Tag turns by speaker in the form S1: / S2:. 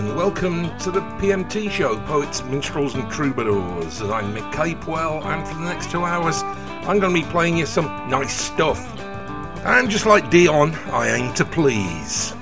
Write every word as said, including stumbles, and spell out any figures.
S1: Welcome to the P M T show, Poets, Minstrels and Troubadours. I'm Mick Capewell, and for the next two hours I'm going to be playing you some nice stuff. And just like Dion, I aim to please.